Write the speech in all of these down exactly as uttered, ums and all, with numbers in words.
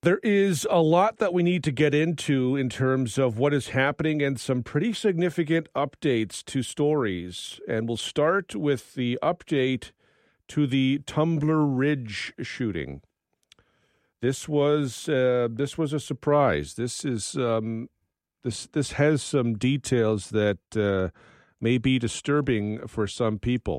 There is a lot that we need to get into in terms of what is happening and some pretty significant updates to stories. And we'll start with the update to the Tumbler Ridge shooting. This was uh, this was a surprise. This is um, this this has some details that uh, may be disturbing for some people.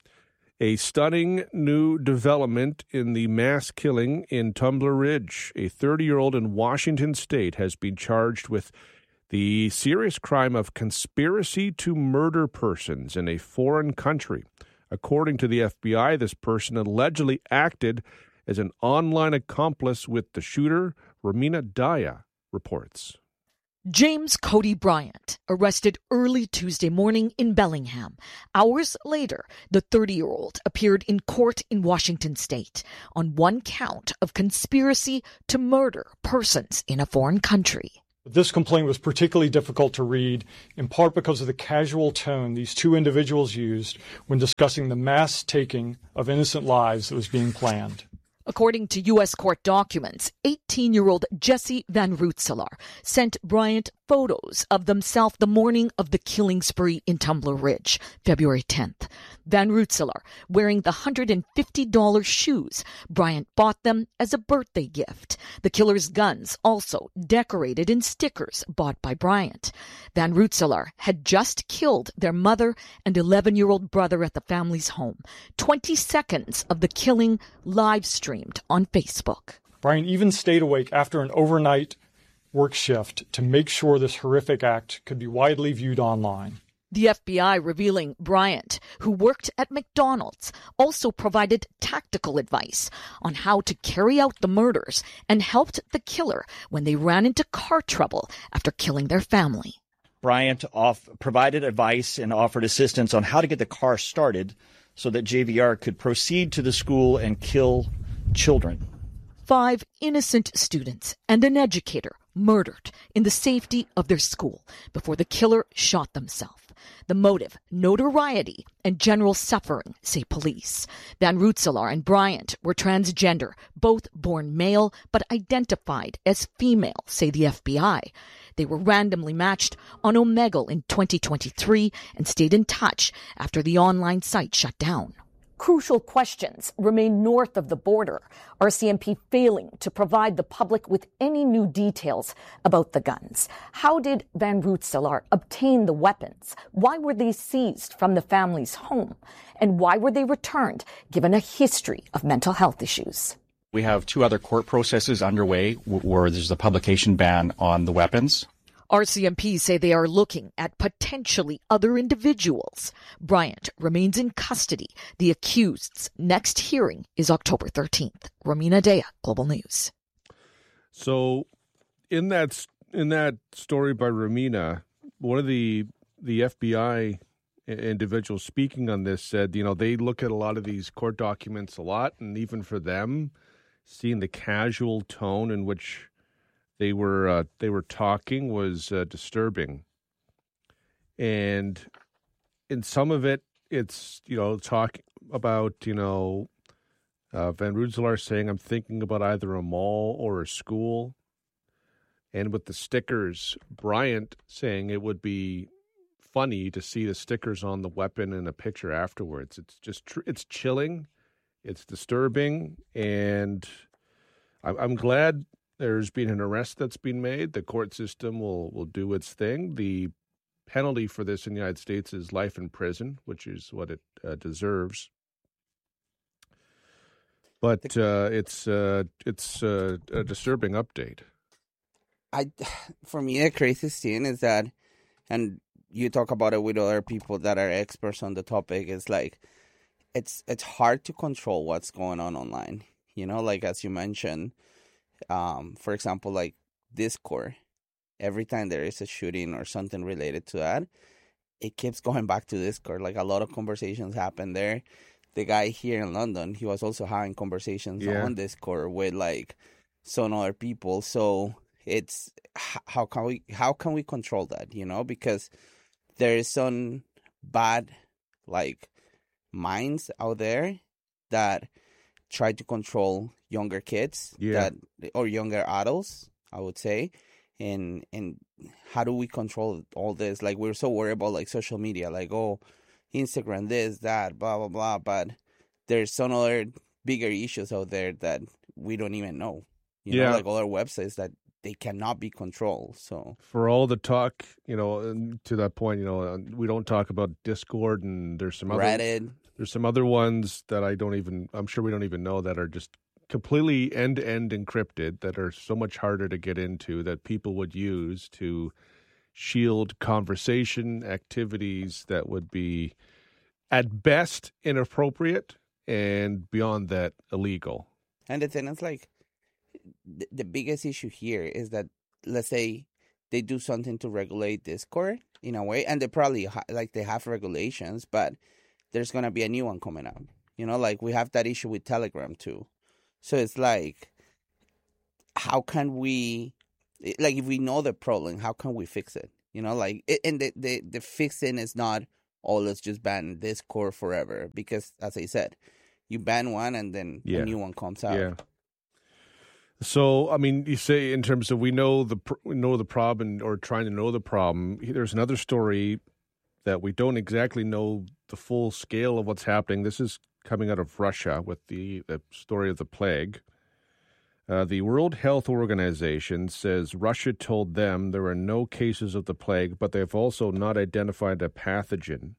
A stunning new development in the mass killing in Tumbler Ridge. A thirty-year-old in Washington state has been charged with the serious crime of conspiracy to murder persons in a foreign country. According to the F B I, this person allegedly acted as an online accomplice with the shooter. Romina Daya reports. James Cody Bryant, arrested early Tuesday morning in Bellingham. Hours later, the thirty-year-old appeared in court in Washington state on one count of conspiracy to murder persons in a foreign country. This complaint was particularly difficult to read, in part because of the casual tone these two individuals used when discussing the mass taking of innocent lives that was being planned. According to U S court documents, eighteen-year-old Jesse Van Rootselaar sent Bryant photos of themselves the morning of the killing spree in Tumbler Ridge, February tenth. Van Rootselaar wearing the one hundred fifty dollars shoes. Bryant bought them as a birthday gift. The killer's guns also decorated in stickers bought by Bryant. Van Rootselaar had just killed their mother and eleven-year-old brother at the family's home. twenty seconds of the killing live streamed on Facebook. Bryant even stayed awake after an overnight work shift to make sure this horrific act could be widely viewed online. The F B I revealing Bryant, who worked at McDonald's, also provided tactical advice on how to carry out the murders and helped the killer when they ran into car trouble after killing their family. Bryant off, provided advice and offered assistance on how to get the car started so that J V R could proceed to the school and kill children. Five innocent students and an educator murdered in the safety of their school before the killer shot themselves. The motive, notoriety, and general suffering, say police. Van Rootselaar and Bryant were transgender, both born male but identified as female, say the F B I. They were randomly matched on Omegle in twenty twenty-three and stayed in touch after the online site shut down. Crucial questions remain north of the border. R C M P failing to provide the public with any new details about the guns. How did Van Rootselaar obtain the weapons? Why were they seized from the family's home? And why were they returned, given a history of mental health issues? We have two other court processes underway where there's a publication ban on the weapons. R C M P say they are looking at potentially other individuals. Bryant remains in custody. The accused's next hearing is October thirteenth. Romina Daya, Global News. So in that in that story by Romina, one of the the F B I individuals speaking on this said, you know, they look at a lot of these court documents a lot, and even for them, seeing the casual tone in which They were uh, they were talking was uh, disturbing, and in some of it, it's you know talking about you know uh, Van Rootselaar saying I'm thinking about either a mall or a school, and with the stickers, Bryant saying it would be funny to see the stickers on the weapon in a picture afterwards. It's just tr- it's chilling, it's disturbing, and I- I'm glad there's been an arrest that's been made. The court system will, will do its thing. The penalty for this in the United States is life in prison, which is what it uh, deserves. But uh, it's uh, it's uh, a disturbing update. I, for me, the craziest thing is that, and you talk about it with other people that are experts on the topic, is like, it's it's hard to control what's going on online. You know, like as you mentioned, um, for example, like Discord, every time there is a shooting or something related to that, it keeps going back to Discord. Like a lot of conversations happen there. The guy here in London, he was also having conversations yeah. on Discord with like some other people. So it's how can we how can we control that? You know, because there is some bad like minds out there that try to control younger kids Yeah. that or younger adults, I would say. And and how do we control all this? Like, we're so worried about like social media, like, oh, Instagram, this, that, blah, blah, blah. But there's some other bigger issues out there that we don't even know. You Yeah. know, like other websites that they cannot be controlled. So For all the talk, you know, and to that point, you know, uh, we don't talk about Discord, and there's some other Reddit, there's some other ones that I don't even I'm sure we don't even know that are just completely end to end encrypted, that are so much harder to get into, that people would use to shield conversation activities that would be at best inappropriate and beyond that illegal. and the thing is, like, the, the biggest issue here is that, let's say they do something to regulate Discord in a way, and they probably ha- like they have regulations, but there's gonna be a new one coming up. You know, like we have that issue with Telegram too. So it's like, how can we, like, if we know the problem, how can we fix it? You know, like, it, and the, the the fixing is not, oh, let's just ban Discord forever, because as I said, you ban one and then Yeah. a new one comes out. Yeah. So, I mean, you say in terms of we know the pr- we know the problem, or trying to know the problem. There's another story that we don't exactly know the full scale of what's happening. This is coming out of Russia with the, the story of the plague. Uh, the World Health Organization says Russia told them there are no cases of the plague, but they've also not identified a pathogen.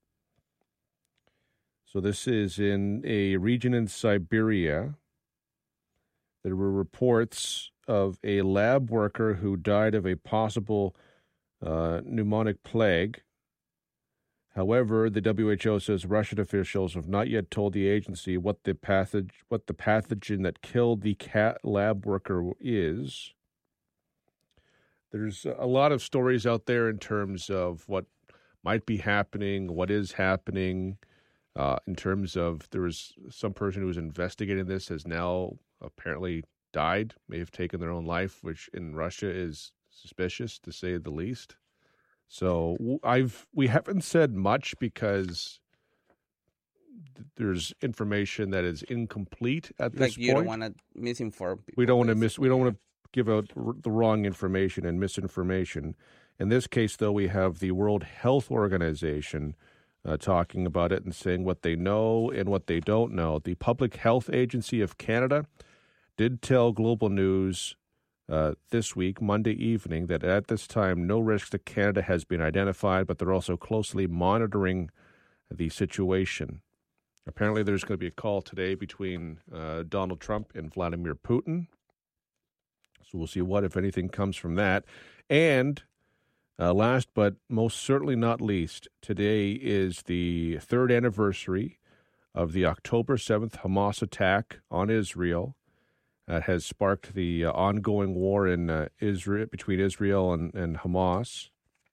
So this is in a region in Siberia. There were reports of a lab worker who died of a possible uh, pneumonic plague. However, the W H O says Russian officials have not yet told the agency what the pathog- what the pathogen that killed the cat lab worker is. There's a lot of stories out there in terms of what might be happening, what is happening. Uh, in terms of, there was some person who was investigating this has now apparently died, may have taken their own life, which in Russia is suspicious, to say the least. So I've we haven't said much because th- there's information that is incomplete at this Like, you point. don't want to misinform people. We don't want to miss. basically. We don't want to give out r- the wrong information and misinformation. In this case, though, we have the World Health Organization uh, talking about it and saying what they know and what they don't know. The Public Health Agency of Canada did tell Global News uh, this week, Monday evening, that at this time no risk to Canada has been identified, but they're also closely monitoring the situation. Apparently, there's going to be a call today between uh, Donald Trump and Vladimir Putin. So we'll see what, if anything, comes from that. And uh, last but most certainly not least, today is the third anniversary of the October seventh Hamas attack on Israel. That has sparked the uh, ongoing war in uh, Israel between Israel and, and Hamas.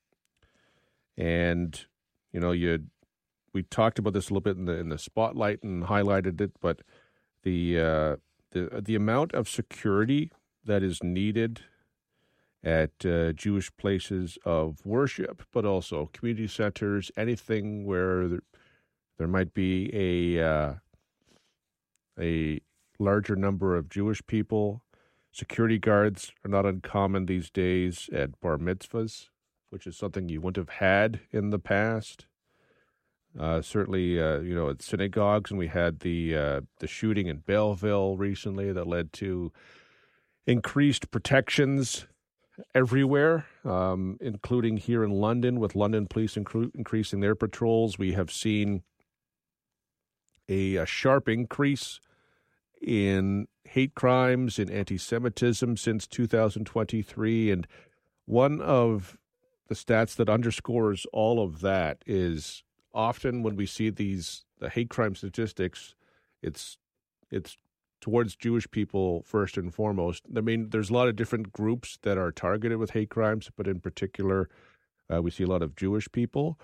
And you know, you we talked about this a little bit in the in the spotlight and highlighted it, but the uh, the the amount of security that is needed at uh, Jewish places of worship, but also community centers, anything where there, there might be a uh, a larger number of Jewish people. Security guards are not uncommon these days at bar mitzvahs, which is something you wouldn't have had in the past. Uh, certainly, uh, you know, at synagogues, and we had the uh, the shooting in Belleville recently that led to increased protections everywhere, um, including here in London, with London police incre- increasing their patrols. We have seen a, a sharp increase in hate crimes and anti-Semitism since two thousand twenty-three. And one of the stats that underscores all of that is often when we see these the hate crime statistics, it's it's towards Jewish people first and foremost. I mean, there's a lot of different groups that are targeted with hate crimes, but in particular, uh, we see a lot of Jewish people.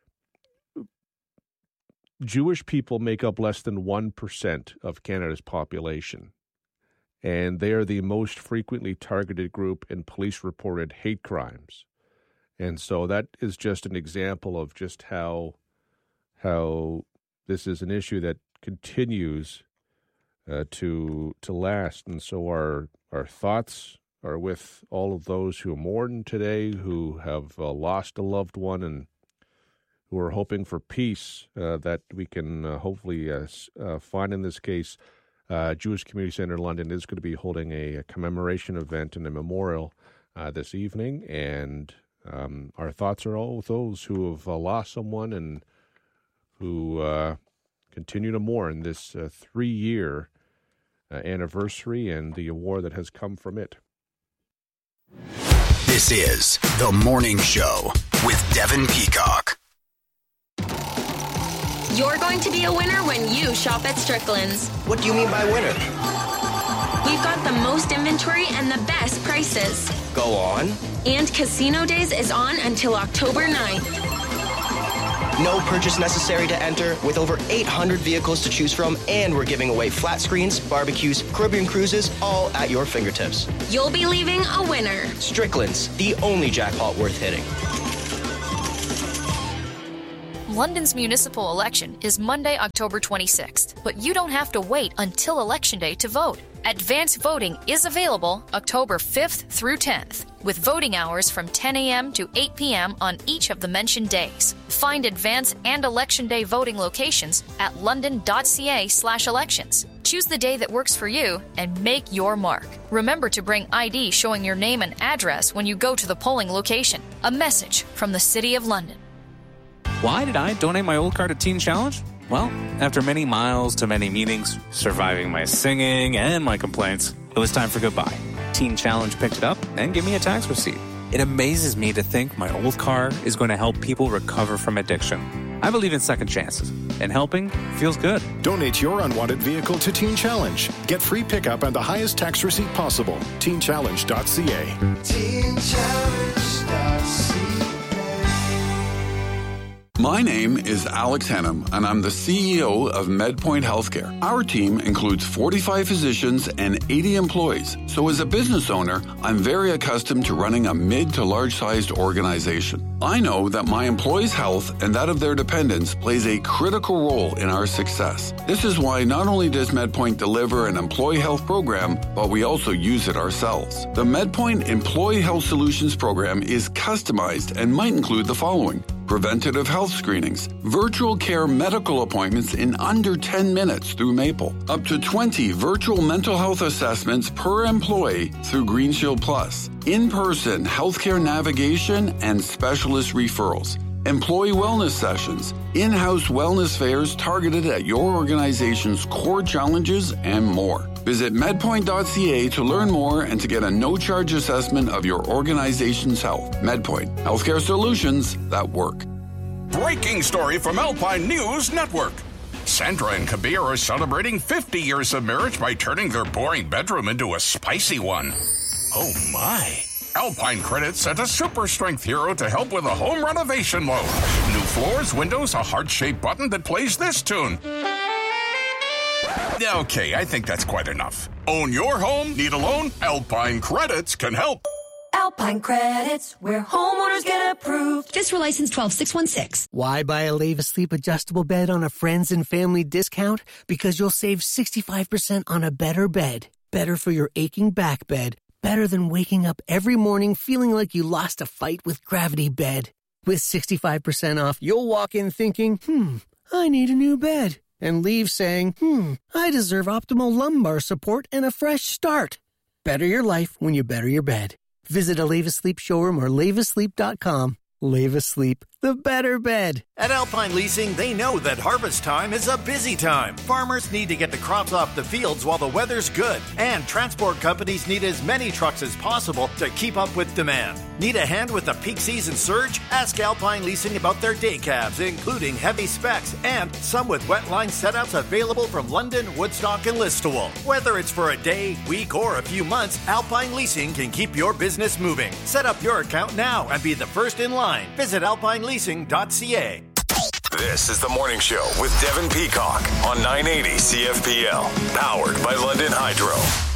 Jewish people make up less than one percent of Canada's population, and they are the most frequently targeted group in police-reported hate crimes. And so that is just an example of just how how this is an issue that continues uh, to to last. And so our our thoughts are with all of those who mourn today, who have uh, lost a loved one, and who are hoping for peace uh, that we can uh, hopefully uh, uh, find in this case. Uh, Jewish Community Center London is going to be holding a, a commemoration event and a memorial uh, this evening, and um, our thoughts are all with those who have uh, lost someone and who uh, continue to mourn this uh, three-year uh, anniversary and the war that has come from it. This is The Morning Show with Devin Peacock. You're going to be a winner when you shop at Strickland's. What do you mean by winner? We've got the most inventory and the best prices. Go on. And Casino Days is on until October ninth. No purchase necessary to enter, with over eight hundred vehicles to choose from, and we're giving away flat screens, barbecues, Caribbean cruises, all at your fingertips. You'll be leaving a winner. Strickland's, the only jackpot worth hitting. London's municipal election is Monday, October twenty-sixth, but you don't have to wait until Election Day to vote. Advance voting is available October fifth through tenth, with voting hours from ten a.m. to eight p.m. on each of the mentioned days. Find advance and Election Day voting locations at london.ca slash elections. Choose the day that works for you and make your mark. Remember to bring I D showing your name and address when you go to the polling location. A message from the City of London. Why did I donate my old car to Teen Challenge? Well, after many miles to many meetings, surviving my singing and my complaints, it was time for goodbye. Teen Challenge picked it up and gave me a tax receipt. It amazes me to think my old car is going to help people recover from addiction. I believe in second chances, and helping feels good. Donate your unwanted vehicle to Teen Challenge. Get free pickup and the highest tax receipt possible. teen challenge dot c a. teen challenge dot c a. My name is Alex Hennum, and I'm the C E O of MedPoint Healthcare. Our team includes forty-five physicians and eighty employees. So as a business owner, I'm very accustomed to running a mid to large-sized organization. I know that my employees' health and that of their dependents plays a critical role in our success. This is why not only does MedPoint deliver an employee health program, but we also use it ourselves. The MedPoint Employee Health Solutions program is customized and might include the following: preventative health screenings, virtual care medical appointments in under ten minutes through Maple, up to twenty virtual mental health assessments per employee through GreenShield Plus, in-person healthcare navigation and specialist referrals, employee wellness sessions, in-house wellness fairs targeted at your organization's core challenges, and more. Visit medpoint dot c a to learn more and to get a no-charge assessment of your organization's health. MedPoint, healthcare solutions that work. Breaking story from Alpine News Network. Sandra and Kabir are celebrating fifty years of marriage by turning their boring bedroom into a spicy one. Oh my. Alpine Credit sent a super strength hero to help with a home renovation loan. New floors, windows, a heart-shaped button that plays this tune. Okay, I think that's quite enough. Own your home? Need a loan? Alpine Credits can help. Alpine Credits, where homeowners get approved. Just for license twelve six one six. Why buy a Leva Sleep adjustable bed on a friends and family discount? Because you'll save sixty-five percent on a better bed. Better for your aching back bed. Better than waking up every morning feeling like you lost a fight with Gravity Bed. With sixty-five percent off, you'll walk in thinking, hmm, I need a new bed. And leave saying, hmm, I deserve optimal lumbar support and a fresh start. Better your life when you better your bed. Visit a Leva Sleep showroom or leva sleep dot com. Leva Sleep, the better bed. At Alpine Leasing, they know that harvest time is a busy time. Farmers need to get the crops off the fields while the weather's good. And transport companies need as many trucks as possible to keep up with demand. Need a hand with the peak season surge? Ask Alpine Leasing about their day cabs, including heavy specs and some with wet line setouts available from London, Woodstock, and Listowel. Whether it's for a day, week, or a few months, Alpine Leasing can keep your business moving. Set up your account now and be the first in line. Visit alpine leasing dot c a. This is The Morning Show with Devin Peacock on nine eighty C F P L, powered by London Hydro.